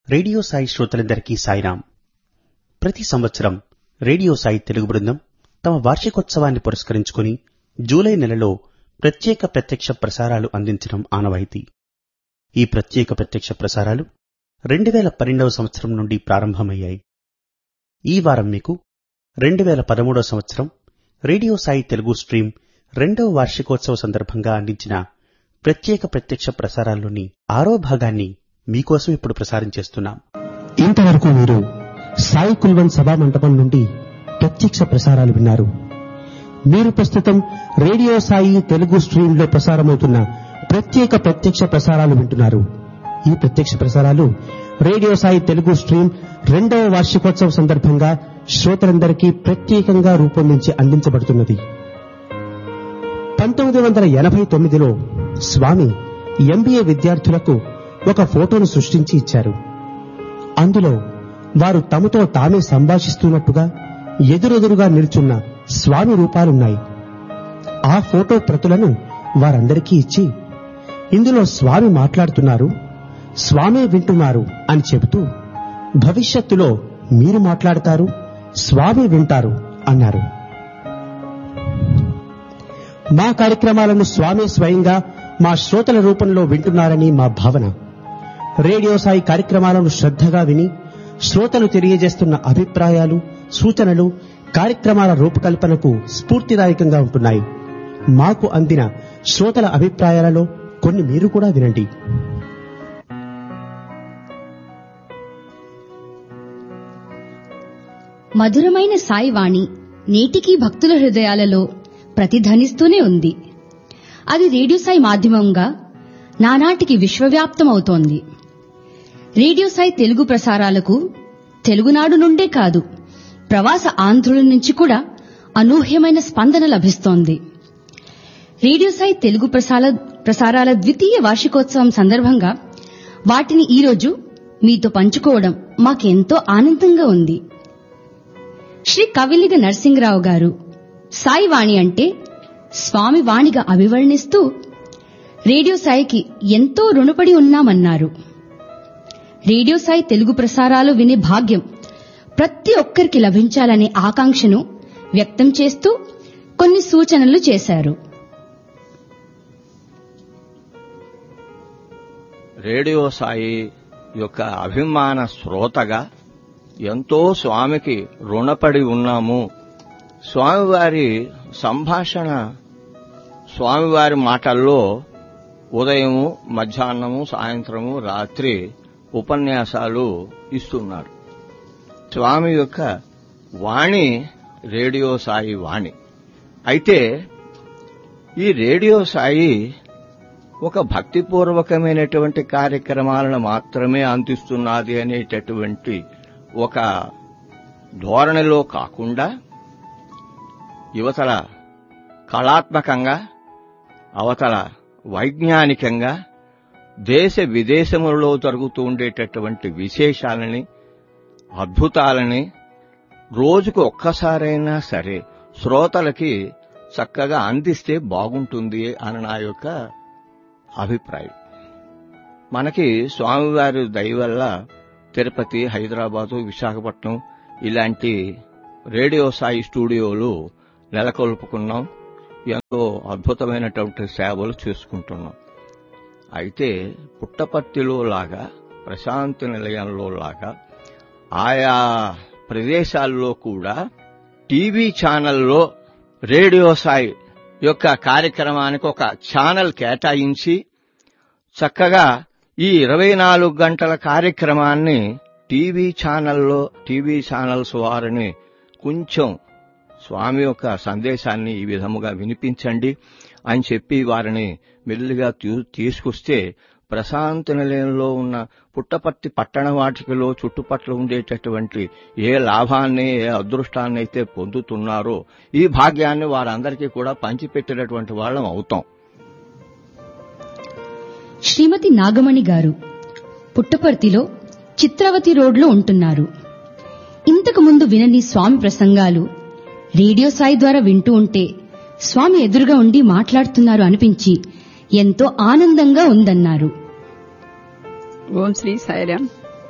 Radio Sai శ్రోతలందరికీ సాయిరాం. ప్రతి సంవత్సరం రేడియో సాయి తెలుగు బృందం తమ వార్షికోత్సవాన్ని పురస్కరించుకుని జూలై నెలలో ప్రత్యక్ష ప్రసారాలు అందించడం ఆనవాయితీ. ఈ ప్రత్యక్ష ప్రసారాలు 2012వ సంవత్సరం నుండి ప్రారంభమయ్యాయి. ఈ వారం మీకు 2013వ సంవత్సరం రేడియో సాయి తెలుగు స్ట్రీమ్ 2వ వార్షికోత్సవ సందర్భంగా అందించిన ప్రత్యక్ష ప్రసారాల్లోని 6వ భాగాన్ని మీకోసం ఇప్పుడు ప్రసారం చేస్తున్నాం. ఇంతవరకు మీరు సాయి కుల్వన్ సభా మంటపం నుండి ప్రత్యక్ష ప్రసారాలు విన్నారు. మీరు ప్రస్తుతం రేడియో సాయి తెలుగు స్ట్రీమ్ లో ప్రసారమవుతున్న ప్రత్యక్ష ప్రసారాలు వింటున్నారు. ఈ ప్రత్యక్ష ప్రసారాలు రేడియో సాయి తెలుగు స్ట్రీమ్ 2వ వార్షికోత్సవ సందర్భంగా శ్రోతలందరికీ ప్రత్యేకంగా రూపొందించి అందించబడుతున్నది. 1989లో స్వామి MBA విద్యార్థులకు ఒక ఫోటోను సృష్టించి ఇచ్చారు. అందులో వారు తమతో తామే సంభాషిస్తున్నట్టుగా ఎదురెదురుగా నిల్చున్న స్వామి రూపాలున్నాయి. ఆ ఫోటో ప్రతులను వారందరికీ ఇచ్చి, ఇందులో స్వామి మాట్లాడుతున్నారు, స్వామి వింటున్నారు అని చెబుతూ, భవిష్యత్తులో మీరు మాట్లాడతారు, స్వామి వింటారు అన్నారు. మా కార్యక్రమాలను స్వామి స్వయంగా మా శ్రోతల రూపంలో వింటున్నారని మా భావన. రేడియో సాయి కార్యక్రమాలను శ్రద్ధగా విని శ్రోతలు తెలియజేస్తున్న అభిప్రాయాలు, సూచనలు కార్యక్రమాల రూపకల్పనకు స్ఫూర్తిదాయకంగా ఉంటున్నాయి. మాకు అందిన శ్రోతల అభిప్రాయాలలో కొన్ని మీరు కూడా వినండి. మధురమైన సాయివాణి నేటికీ భక్తుల హృదయాలలో ప్రతిధ్వనిస్తూనే ఉంది. అది రేడియో సాయి మాధ్యమంగా నానాటికి విశ్వవ్యాప్తమవుతోంది. రేడియో సాయి తెలుగు ప్రసారాలకు తెలుగునాడు నుండే కాదు, ప్రవాస ఆంధ్రుల నుంచి కూడా అనూహ్యమైన స్పందన లభిస్తోంది. రేడియో సాయి తెలుగు ప్రసారాల 2వ వార్షికోత్సవం సందర్భంగా వాటిని ఈరోజు మీతో పంచుకోవడం మాకెంతో ఆనందంగా ఉంది. శ్రీ కవిలిగ నరసింగరావు గారు సాయివాణి అంటే స్వామి వాణిగా అభివర్ణిస్తూ రేడియో సాయికి ఎంతో రుణపడి ఉన్నామన్నారు. రేడియో సాయి తెలుగు ప్రసారాలు వినే భాగ్యం ప్రతి ఒక్కరికి లభించాలనే ఆకాంక్షను వ్యక్తం చేస్తూ కొన్ని సూచనలు చేశారు. రేడియో సాయి యొక్క అభిమాన శ్రోతగా ఎంతో స్వామికి రుణపడి ఉన్నాము. స్వామివారి సంభాషణ, స్వామివారి మాటల్లో ఉదయము, మధ్యాహ్నము, సాయంత్రము, రాత్రి ఉపన్యాసాలు ఇస్తున్నారు. స్వామి యొక్క వాణి రేడియో సాయి వాణి. అయితే ఈ రేడియో సాయి ఒక భక్తిపూర్వకమైనటువంటి కార్యక్రమాలను మాత్రమే అందిస్తున్నది అనేటటువంటి ఒక ధోరణిలో కాకుండా యువతల కళాత్మకంగా, అవతల వైజ్ఞానికంగా, దేశ విదేశములలో జరుగుతూ ఉండేటటువంటి విశేషాలని, అద్భుతాలని రోజుకు ఒక్కసారైనా సరే శ్రోతలకి చక్కగా అందిస్తే బాగుంటుంది అని నా యొక్క అభిప్రాయం. మనకి స్వామివారి దయ వల్ల తిరుపతి, హైదరాబాదు, విశాఖపట్నం ఇలాంటి రేడియో సాయి స్టూడియోలు నెలకొల్పుకున్నాం. ఎంతో అద్భుతమైనటువంటి సేవలు చేసుకుంటున్నాం. అయితే పుట్టపర్తిలో లాగా, ప్రశాంతి నిలయంలో లాగా ఆయా ప్రదేశాల్లో కూడా టీవీ ఛానల్లో రేడియో సాయి యొక్క కార్యక్రమానికి ఒక ఛానల్ కేటాయించి చక్కగా ఈ 24 గంటల కార్యక్రమాన్ని టీవీ ఛానల్స్ వారిని కొంచెం స్వామి యొక్క సందేశాన్ని ఈ విధముగా వినిపించండి అని చెప్పి వారిని మెల్లిగా తీసుకొస్తే ప్రశాంతి నిలయంలో ఉన్న పుట్టపర్తి పట్టణ వాటికలో చుట్టుపట్ల ఉండేటటువంటి ఏ లాభాన్ని, ఏ అదృష్టాన్ని అయితే పొందుతున్నారో ఈ భాగ్యాన్ని వారందరికీ కూడా పంచిపెట్టినటువంటి వాళ్ళం అవుతాం. శ్రీమతి నాగమణి గారు పుట్టపర్తిలో చిత్రవతి రోడ్లో ఉంటున్నారు. ఇంతకు ముందు వినని స్వామి ప్రసంగాలు రేడియో సాయి ద్వారా వింటూ ఉంటే స్వామి ఎదురుగా ఉండి మాట్లాడుతున్నారు అనిపించి ఎంతో ఆనందంగా ఉందన్నారు. ఓం శ్రీ సాయిరాం.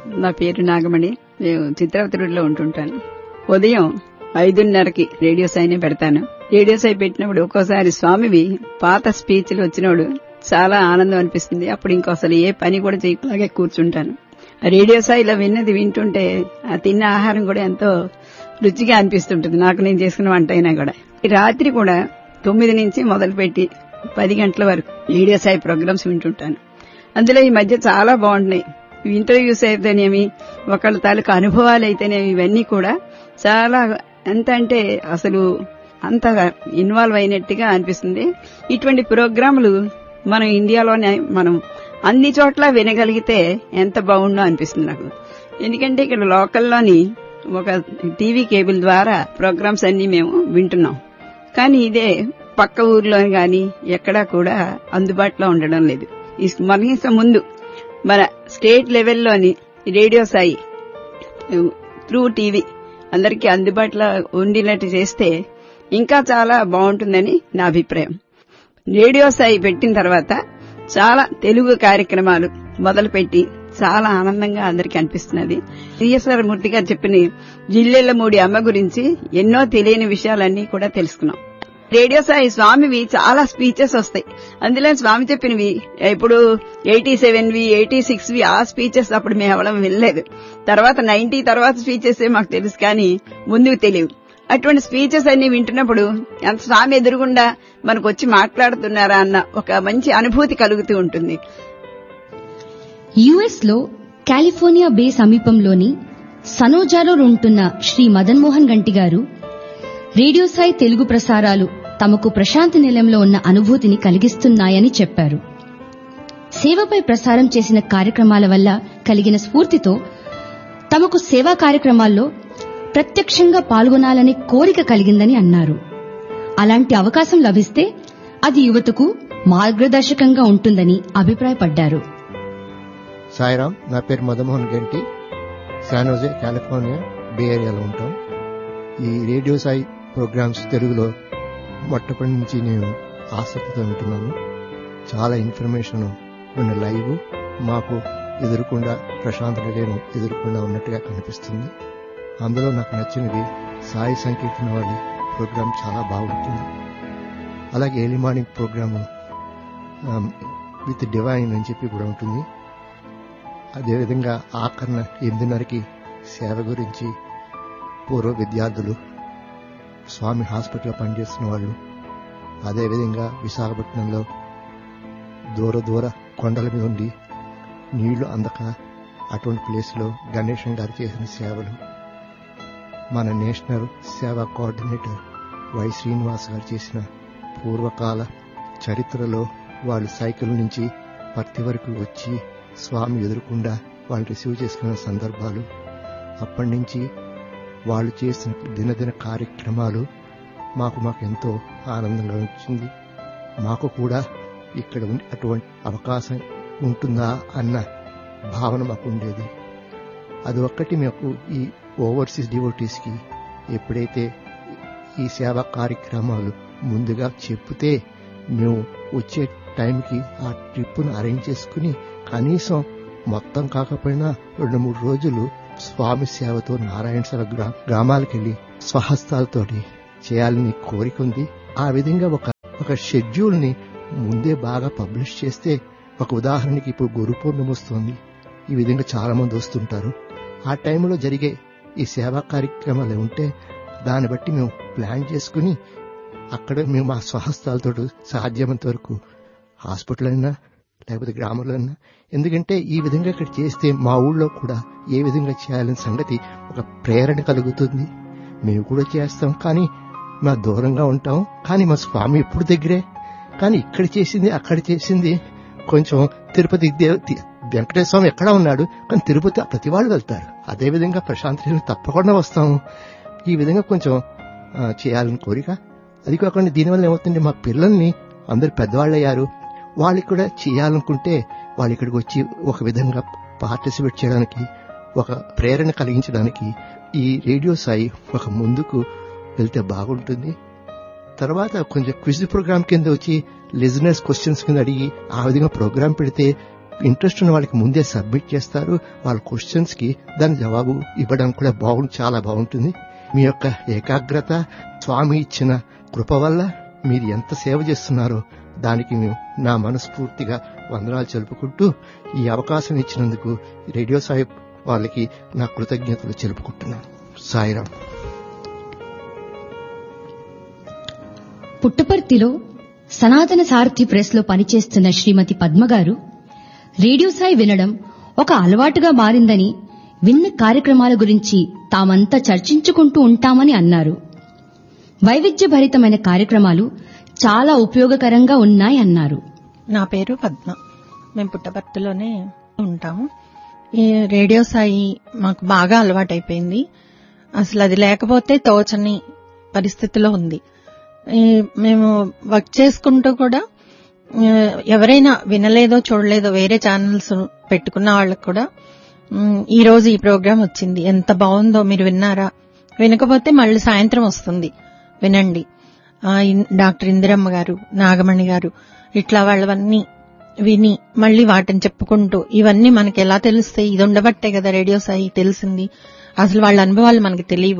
నా పేరు నాగమణి. నేను చిత్రావతి రోడ్లో ఉంటుంటాను. ఉదయం 5:30కి రేడియో సాయినే పెడతాను. రేడియో సాయి పెట్టినప్పుడు ఒక్కోసారి స్వామివి పాత స్పీచ్లు వచ్చినప్పుడు చాలా ఆనందం అనిపిస్తుంది. అప్పుడు ఇంకో అసలు ఏ పని కూడా చేయలాగే కూర్చుంటాను. రేడియో సాయిలో విన్నది వింటుంటే ఆ తిన్న ఆహారం కూడా ఎంతో రుచిగా అనిపిస్తుంటుంది. నాకు నేను చేసుకున్న వంట అయినా కూడా. రాత్రి కూడా 9 నుంచి మొదలుపెట్టి 10 గంటల వరకు రేడియో సాయి ప్రోగ్రామ్స్ వింటుంటాను. అందులో ఈ మధ్య చాలా బాగుంటున్నాయి. ఇంటర్వ్యూస్ అయితేనేమి, ఒకళ్ళ తాలూకు అనుభవాలు అయితేనేమి, ఇవన్నీ కూడా చాలా ఎంత అంటే అసలు అంత ఇన్వాల్వ్ అయినట్టుగా అనిపిస్తుంది. ఇటువంటి ప్రోగ్రాములు మనం ఇండియాలోనే మనం అన్ని చోట్ల వినగలిగితే ఎంత బాగుండో అనిపిస్తుంది నాకు. ఎందుకంటే ఇక్కడ లోకల్లోని ఒక టీవీ కేబుల్ ద్వారా ప్రోగ్రామ్స్ అన్ని మేము వింటున్నాం. కానీ ఇదే పక్క ఊర్లో గాని ఎక్కడా కూడా అందుబాటులో ఉండడం లేదు. కనీసం ముందు మన state లెవెల్లోని radio Sai through TV అందరికీ అందుబాటులో ఉండేటట్టు చేస్తే ఇంకా చాలా బాగుంటుందని నా అభిప్రాయం. రేడియో సాయి పెట్టిన తర్వాత చాలా తెలుగు కార్యక్రమాలు మొదలుపెట్టి చాలా ఆనందంగా అందరికీ అనిపిస్తున్నది. సిఎస్ఆర్ మూర్తి గారు చెప్పిన జిల్లెళ్లమూడి అమ్మ గురించి ఎన్నో తెలియని విషయాలన్నీ కూడా తెలుసుకున్నాం. రేడియో సాయి స్వామివి చాలా స్పీచెస్ వస్తాయి. అందులో స్వామి చెప్పినవి ఇప్పుడు 87వి 86వి ఆ స్పీచెస్ అప్పుడు మేము ఎవడం వినలేదు. తర్వాత 90 తర్వాత స్పీచెస్ మాకు తెలుసు, కానీ ముందుకు తెలియవు. అటువంటి స్పీచెస్ అన్ని వింటున్నప్పుడు ఎంత స్వామి ఎదురుగుండా మనకు వచ్చి మాట్లాడుతున్నారా అన్న ఒక మంచి అనుభూతి కలుగుతూ ఉంటుంది. యుఎస్ లో కాలిఫోర్నియా బే సమీపంలోని సనోజాలో ఉంటున్న శ్రీ మదన్ మోహన్ గంటి గారు రేడియో సాయి తెలుగు ప్రసారాలు తమకు ప్రశాంతి నిలయంలో ఉన్న అనుభూతిని కలిగిస్తున్నాయని చెప్పారు. సేవపై ప్రసారం చేసిన కార్యక్రమాల వల్ల కలిగిన స్ఫూర్తితో తమకు సేవా కార్యక్రమాల్లో ప్రత్యక్షంగా పాల్గొనాలనే కోరిక కలిగిందని అన్నారు. అలాంటి అవకాశం లభిస్తే అది యువతకు మార్గదర్శకంగా ఉంటుందని అభిప్రాయపడ్డారు. సాయిరాం, నా పేరు మదన్మోహన్ గంటి. శానోజే, కాలిఫోర్నియా బే ఏరియాలో ఉంటాం. ఈ రేడియో సాయి ప్రోగ్రామ్స్ తెలుగులో మొట్టమొదటి నుంచి నేను ఆసక్తితో ఉంటున్నాను. చాలా ఇన్ఫర్మేషన్ ఉన్న లైవ్ మాకు ఎదురుకుండా ప్రశాంత నిలయం ఎదురుకుండా ఉన్నట్టుగా కనిపిస్తుంది. అందులో నాకు నచ్చినది సాయి సంకీర్తన వాళ్ళ ప్రోగ్రాం చాలా బాగుంటుంది. అలాగే early morning programme with divine అని చెప్పి కూడా ఉంటుంది. అదేవిధంగా ఆఖరణ 8:30కి సేవ గురించి పూర్వ విద్యార్థులు, స్వామి హాస్పిటల్లో పనిచేస్తున్న వాళ్ళు, అదేవిధంగా విశాఖపట్నంలో దూర కొండల మీద ఉండి నీళ్లు అందక అటువంటి ప్లేస్లో గణేశం గారు చేసిన సేవలు, మన నేషనల్ సేవా కోఆర్డినేటర్ వై శ్రీనివాస్ గారు చేసిన పూర్వకాల చరిత్రలో వాళ్ళు సైకిల్ నుంచి పర్తి వరకు వచ్చి స్వామి ఎదురుకుండా వాళ్ళు రిసీవ్ చేసుకున్న సందర్భాలు, అప్పటి నుంచి వాళ్ళు చేసిన దినదిన కార్యక్రమాలు మాకు ఎంతో ఆనందంగా వచ్చింది. మాకు కూడా ఇక్కడ అటువంటి అవకాశం ఉంటుందా అన్న భావన మాకు ఉండేది. అది ఒక్కటి మాకు ఈ ఓవర్సీస్ డివోటీస్కి ఎప్పుడైతే ఈ సేవా కార్యక్రమాలు ముందుగా చెప్తే మేము వచ్చే టైంకి ఆ ట్రిప్ను అరేంజ్ చేసుకుని కనీసం మొత్తం కాకపోయినా 2-3 రోజులు స్వామి సేవతో నారాయణ సేవ గ్రామాలకు వెళ్లి స్వహస్తాలతోటి చేయాలని కోరిక ఉంది. ఆ విధంగా ఒక షెడ్యూల్ ని ముందే బాగా పబ్లిష్ చేస్తే, ఒక ఉదాహరణకి ఇప్పుడు గురు పూర్ణిమ వస్తుంది, ఈ విధంగా చాలా మంది వస్తుంటారు. ఆ టైంలో జరిగే ఈ సేవా కార్యక్రమాలు ఉంటే దాన్ని బట్టి మేము ప్లాన్ చేసుకుని అక్కడ మేము మా స్వహస్తాలతో సాధ్యమంత వరకు హాస్పిటల్ అయినా లేకపోతే గ్రామంలో అయినా, ఎందుకంటే ఈ విధంగా ఇక్కడ చేస్తే మా ఊళ్ళో కూడా ఏ విధంగా చేయాలనే సంగతి ఒక ప్రేరణ కలుగుతుంది. మేము కూడా చేస్తాం, కానీ మా దూరంగా ఉంటాం, కానీ మా స్వామి ఎప్పుడు దగ్గరే. కానీ ఇక్కడ చేసింది అక్కడ చేసింది కొంచెం తిరుపతి వెంకటేశ్వర స్వామి ఎక్కడా ఉన్నాడు, కానీ తిరుపతి ప్రతి వాళ్ళు వెళ్తారు. అదేవిధంగా ప్రశాంతి తప్పకుండా వస్తాము. ఈ విధంగా కొంచెం చేయాలని కోరిక. అది కాకుండా దీనివల్ల ఏమవుతుంది, మా పిల్లల్ని అందరు పెద్దవాళ్ళు అయ్యారు, వాళ్ళకి కూడా చేయాలనుకుంటే వాళ్ళు ఇక్కడికి వచ్చి ఒక విధంగా పార్టిసిపేట్ చేయడానికి, ఒక ప్రేరణ కలిగించడానికి ఈ రేడియో సాయి ఒక ముందుకు వెళ్తే బాగుంటుంది. తర్వాత కొంచెం క్విజ్ ప్రోగ్రామ్ కింద వచ్చి లిజనర్స్ క్వశ్చన్స్ కింద అడిగి ఆ విధంగా ప్రోగ్రామ్ పెడితే ఇంట్రెస్ట్ ఉన్న వాళ్ళకి ముందే సబ్మిట్ చేస్తారు. వాళ్ళ క్వశ్చన్స్ కి దాని జవాబు ఇవ్వడం కూడా చాలా బాగుంటుంది. మీ యొక్క ఏకాగ్రత, స్వామి ఇచ్చిన కృప వల్ల మీరు ఎంత సేవ చేస్తున్నారో దానికి మేము నా మనస్ఫూర్తిగా వందనాలు తెలుపుకుంటూ ఈ అవకాశం ఇచ్చినందుకు రేడియో సాయి వాళ్ళకి నా కృతజ్ఞతలు తెలుపుకుంటున్నాను. సాయిరాం. పుట్టపర్తిలో సనాతన సారథి ప్రెస్ లో పనిచేస్తున్న శ్రీమతి పద్మగారు రేడియో సాయి వినడం ఒక అలవాటుగా మారిందని, విన్న కార్యక్రమాల గురించి తామంతా చర్చించుకుంటూ ఉంటామని అన్నారు. వైవిధ్యభరితమైన కార్యక్రమాలు చాలా ఉపయోగకరంగా ఉన్నాయన్నారు. నా పేరు పద్మ. మేము పుట్టపర్తిలోనే ఉంటాము. ఈ రేడియో సాయి మాకు బాగా అలవాటైపోయింది. అసలు అది లేకపోతే తోచని పరిస్థితిలో ఉంది. మేము వర్క్ చేసుకుంటూ కూడా ఎవరైనా వినలేదో చూడలేదో వేరే ఛానల్స్ పెట్టుకున్న వాళ్ళకు కూడా ఈ రోజు ఈ ప్రోగ్రాం వచ్చింది, ఎంత బాగుందో, మీరు విన్నారా? వినకపోతే మళ్ళీ సాయంత్రం వస్తుంది, వినండి. డాక్టర్ ఇందిరమ్మ గారు, నాగమణి గారు, ఇట్లా వాళ్ళవన్నీ విని మళ్ళీ వాటిని చెప్పుకుంటూ, ఇవన్నీ మనకి ఎలా తెలుస్తాయి? ఇది ఉండబట్టే కదా రేడియో సాయి తెలిసింది. అసలు వాళ్ళ అనుభవాలు మనకి తెలియవు.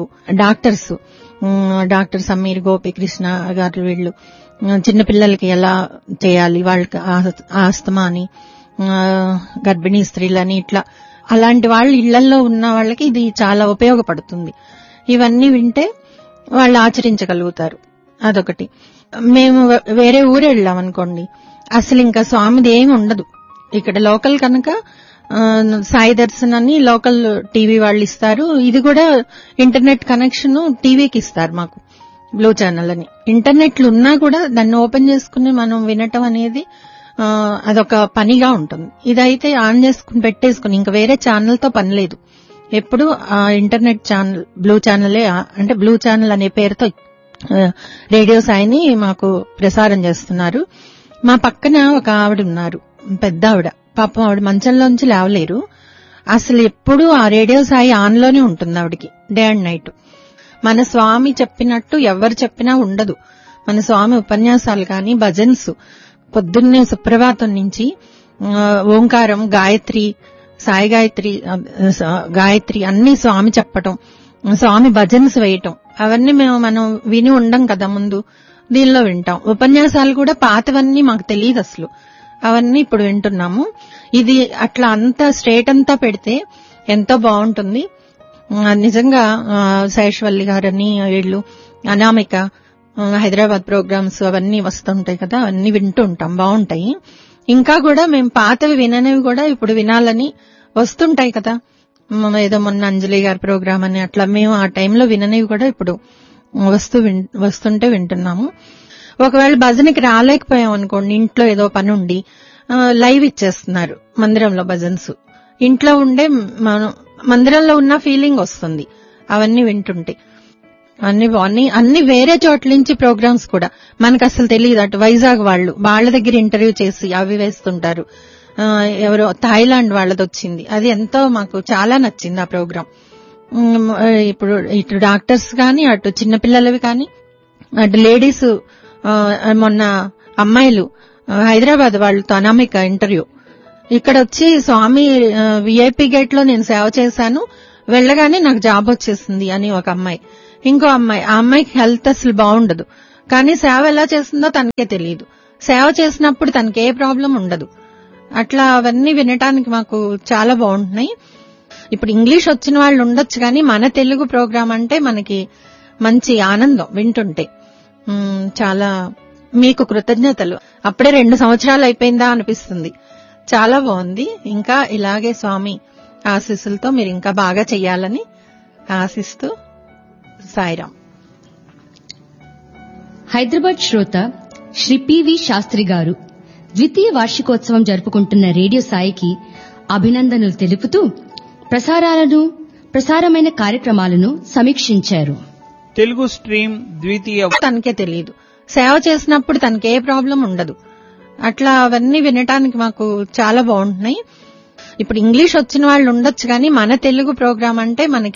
డాక్టర్ సమీర్, గోపీకృష్ణ గారు, వీళ్ళు చిన్నపిల్లలకి ఎలా చేయాలి, వాళ్ళకి ఆస్తమా అని, గర్భిణీ స్త్రీలని, ఇట్లా అలాంటి వాళ్ళు ఇళ్లలో ఉన్న వాళ్ళకి ఇది చాలా ఉపయోగపడుతుంది. ఇవన్నీ వింటే వాళ్ళు ఆచరించగలుగుతారు. అదొకటి. మేము వేరే ఊరు వెళ్ళాం అనుకోండి, అసలు ఇంకా స్వామిది ఏమి ఉండదు. ఇక్కడ లోకల్ కనుక సాయి దర్శన్ అని లోకల్ టీవీ వాళ్ళు ఇస్తారు. ఇది కూడా ఇంటర్నెట్ కనెక్షన్ టీవీకి ఇస్తారు మాకు, బ్లూ ఛానల్ అని. ఇంటర్నెట్లు ఉన్నా కూడా దాన్ని ఓపెన్ చేసుకుని మనం వినటం అనేది అదొక పనిగా ఉంటుంది. ఇదైతే ఆన్ చేసుకుని పెట్టేసుకుని ఇంకా వేరే ఛానల్తో పని లేదు. ఎప్పుడు ఆ ఇంటర్నెట్ ఛానల్, బ్లూ ఛానలే, అంటే బ్లూ ఛానల్ అనే పేరుతో రేడియో సాయిని మాకు ప్రసారం చేస్తున్నారు. మా పక్కన ఒక ఆవిడ ఉన్నారు, పెద్ద ఆవిడ. పాపం ఆవిడ మంచంలోంచి లేవలేరు. అసలు ఎప్పుడు ఆ రేడియో సాయి ఆన్లోనే ఉంటుంది ఆవిడికి, డే అండ్ నైట్. మన స్వామి చెప్పినట్టు ఎవరు చెప్పినా ఉండదు. మన స్వామి ఉపన్యాసాలు కానీ, భజన్స్ పొద్దున్నే సుప్రభాతం నుంచి ఓంకారం, గాయత్రి, సాయి గాయత్రి అన్ని స్వామి చెప్పటం, స్వామి భజన్స్ వేయటం, అవన్నీ మనం విని ఉండం కదా ముందు, దీనిలో వింటాం. ఉపన్యాసాలు కూడా పాతవన్నీ మాకు తెలియదు అసలు, అవన్నీ ఇప్పుడు వింటున్నాము. ఇది అట్లా అంతా స్ట్రేట్ అంతా పెడితే ఎంతో బాగుంటుంది. నిజంగా శేషవల్లి గారని, వీళ్ళు అనామిక, హైదరాబాద్ ప్రోగ్రామ్స్ అవన్నీ వస్తుంటాయి కదా, అవన్నీ వింటూ ఉంటాం, బాగుంటాయి. ఇంకా కూడా మేము పాతవి విననివి కూడా ఇప్పుడు వినాలని వస్తుంటాయి కదా. ఏదో మొన్న అంజలి గారి ప్రోగ్రామ్ అని అట్లా మేము ఆ టైంలో విననివి కూడా ఇప్పుడు వస్తుంటే వింటున్నాము. ఒకవేళ భజనకి రాలేకపోయాం అనుకోండి, ఇంట్లో ఏదో పని ఉండి లైవ్ ఇచ్చేస్తున్నారు మందిరంలో భజన్స్. ఇంట్లో ఉండే మనం మందిరంలో ఉన్న ఫీలింగ్ వస్తుంది అవన్నీ వింటుంటే. అన్ని వేరే చోట్ల నుంచి ప్రోగ్రామ్స్ కూడా మనకు అసలు తెలియదు. అటు వైజాగ్ వాళ్ళ దగ్గర ఇంటర్వ్యూ చేసి అవి వేస్తుంటారు. ఎవరో థాయిలాండ్ వాళ్ళది వచ్చింది, అది ఎంతో మాకు చాలా నచ్చింది ఆ ప్రోగ్రాం. ఇప్పుడు ఇటు డాక్టర్స్ కానీ, అటు చిన్నపిల్లలవి కానీ, అటు లేడీస్, మొన్న అమ్మాయిలు హైదరాబాద్ వాళ్ళతో అనామిక ఇంటర్వ్యూ. ఇక్కడ వచ్చి స్వామి విఐపి గేట్ లో నేను సేవ చేశాను, వెళ్ళగానే నాకు జాబ్ వచ్చేసింది అని ఒక అమ్మాయి. ఇంకో అమ్మాయి, ఆ అమ్మాయికి హెల్త్ అసలు బాగుండదు, కానీ సేవ ఎలా చేస్తుందో తనకే తెలియదు. సేవ చేసినప్పుడు తనకి ఏ ప్రాబ్లం ఉండదు. అట్లా అవన్నీ వినటానికి మాకు చాలా బాగుంటున్నాయి. ఇప్పుడు ఇంగ్లీష్ వచ్చిన వాళ్ళు ఉండొచ్చు, కానీ మన తెలుగు ప్రోగ్రాం అంటే మనకి మంచి ఆనందం వింటుంటే. చాలా మీకు కృతజ్ఞతలు. అప్పుడే 2 సంవత్సరాలు అయిపోయిందా అనిపిస్తుంది. చాలా బాగుంది. ఇంకా ఇలాగే స్వామి ఆశీస్సులతో మీరు ఇంకా బాగా చెయ్యాలని ఆశిస్తూ సాయిరాం. హైదరాబాద్ శ్రోత శ్రీ పివి శాస్త్రి గారు ద్వితీయ వార్షికోత్సవం జరుపుకుంటున్న రేడియో సాయికి అభినందనలు తెలుపుతూ ప్రసారమైన కార్యక్రమాలను సమీక్షించారు. తెలుగు స్ట్రీమ్ ద్వితీయ తనకే తెలియదు, సేవ చేసినప్పుడు తనకి ఏ ప్రాబ్లం ఉండదు. అట్లా అవన్నీ వినటానికి మాకు చాలా బాగుంటున్నాయి. ఇప్పుడు ఇంగ్లీష్ వచ్చిన వాళ్ళు ఉండొచ్చు, కానీ మన తెలుగు ప్రోగ్రాం అంటే మనకి